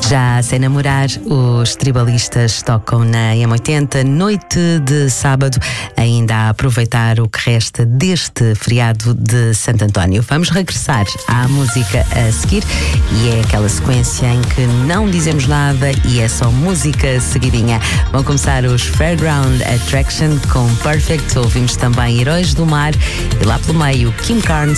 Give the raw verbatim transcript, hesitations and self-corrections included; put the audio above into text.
Já sem namorar, os tribalistas tocam na M oitenta, noite de sábado, ainda a aproveitar o que resta deste feriado de Santo António. Vamos regressar à música a seguir e é aquela sequência em que não dizemos nada e é só música seguidinha. Vão começar os Fairground Attraction com Perfect, ouvimos também Heróis do Mar e lá pelo meio Kim Carnes